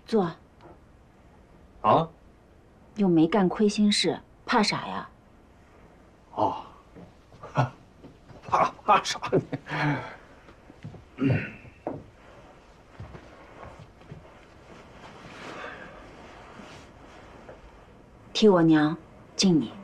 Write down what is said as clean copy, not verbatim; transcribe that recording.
坐。 啊？ 又没干亏心事，怕啥呀？ 哦，怕啥呢？ 替我娘敬你。